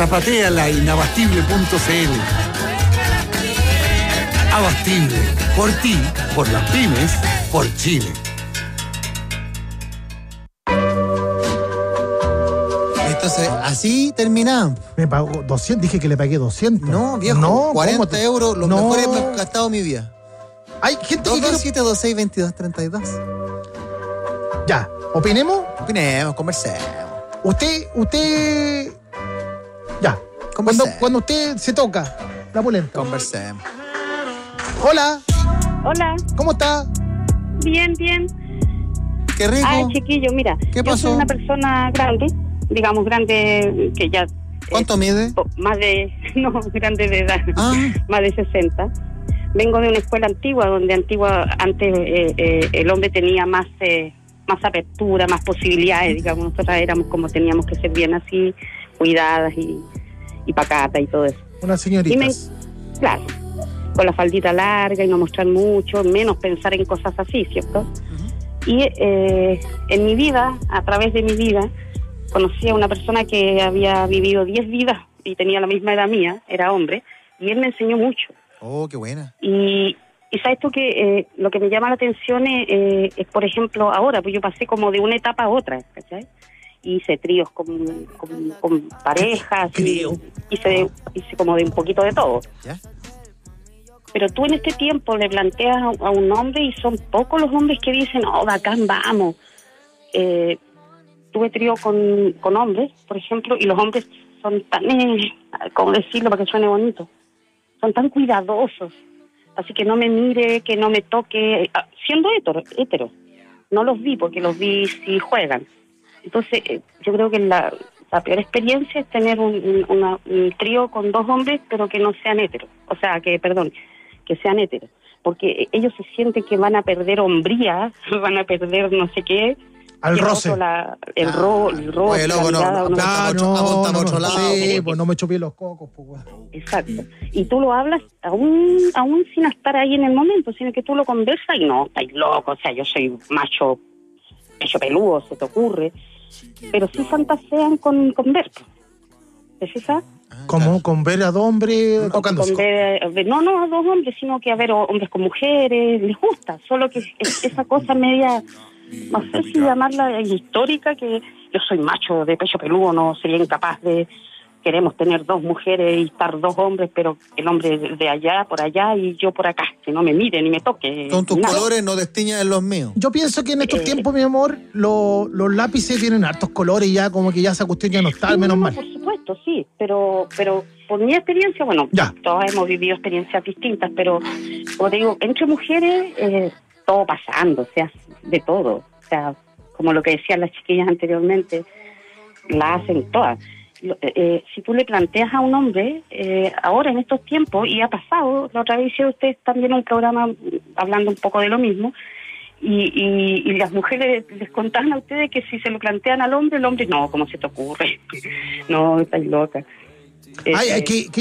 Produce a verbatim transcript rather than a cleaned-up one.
Zapatea la inabastible punto c l. Abastible, por ti, por las pymes, por Chile. Entonces, así terminamos. Me pagó doscientos, dije que le pagué doscientos. No, viejo, no, cuarenta te... euros, los no. mejores me he gastado en mi vida. Hay gente dos que dos quiere... siete dos seis veintidós treinta y dos. Ya, opinemos. Opinemos, conversemos. Usted, usted... Ya, cuando, cuando usted se toca la polenta. Conversemos. Hola. Hola. ¿Cómo está? Bien, bien. Qué rico. Ay, chiquillo, mira. ¿Qué pasó? Yo soy una persona grande, digamos grande, que ya... ¿Cuánto eh, mide? Más de... No, grande de edad. Ah. Más de sesenta. Vengo de una escuela antigua, donde antigua antes eh, eh, el hombre tenía más... Eh, más apertura, más posibilidades, digamos. Nosotras éramos como teníamos que ser bien así, cuidadas y, y pacatas y todo eso. Unas señoritas. Me, claro, con la faldita larga y no mostrar mucho, menos pensar en cosas así, ¿cierto? Uh-huh. Y eh, en mi vida, a través de mi vida, conocí a una persona que había vivido diez vidas y tenía la misma edad mía, era hombre, y él me enseñó mucho. Oh, qué buena. Y... Y sabes tú que eh, lo que me llama la atención es, eh, es, por ejemplo, ahora, pues yo pasé como de una etapa a otra, ¿cachai? Hice tríos con, con, con parejas, y, hice, hice como de un poquito de todo. ¿Ya? Pero tú en este tiempo le planteas a, a un hombre y son pocos los hombres que dicen, oh, bacán, vamos. Eh, tuve trío con, con hombres, por ejemplo, y los hombres son tan, eh, ¿cómo decirlo para que suene bonito? Son tan cuidadosos. Así que no me mire, que no me toque, siendo hetero, hetero. No los vi porque los vi si juegan. Entonces, eh, yo creo que la, la peor experiencia es tener un, un, una, un trío con dos hombres, pero que no sean heteros. O sea, que, perdón, que sean heteros. Porque ellos se sienten que van a perder hombría, van a perder no sé qué. Al roce. La, el ah, rol, el rol. Oye, loco, no, no, no, ah, no, no, no, otro no, lado. Sí, pues no me chupé los cocos, pues. Exacto. Y tú lo hablas aún aún sin estar ahí en el momento, sino que tú lo conversas y no, estáis loco, o sea, yo soy macho, pecho peludo, se te ocurre. Pero sí fantasean con, con ver. ¿Te fijas? ¿Cómo? ¿Con ver a dos hombres tocándose? Con ver, no, no a dos hombres, sino que a ver hombres con mujeres, les gusta. Solo que es, esa cosa media... No sé si llamarla histórica, que yo soy macho de pecho peludo, no sería incapaz de... Queremos tener dos mujeres y estar dos hombres, pero el hombre de allá, por allá, y yo por acá. Que no me mire ni me toque. Con tus nada. colores no destiñas en los míos. Yo pienso que en estos Eh, tiempos, mi amor, lo, los lápices tienen hartos colores y ya como que ya esa cuestión ya no está, sí, al menos no, mal. Por supuesto, sí, pero pero por mi experiencia, bueno, ya. Todos hemos vivido experiencias distintas, pero como te digo, entre mujeres, eh, todo pasando, o sea, de todo. O sea, como lo que decían las chiquillas anteriormente, la hacen todas. Eh, si tú le planteas a un hombre, eh, ahora en estos tiempos, y ha pasado, la otra vez hice usted también un programa hablando un poco de lo mismo, y, y, y las mujeres les contaban a ustedes que si se lo plantean al hombre, el hombre, no, ¿cómo se te ocurre? No, estás loca. Ay, eh, ay, que, que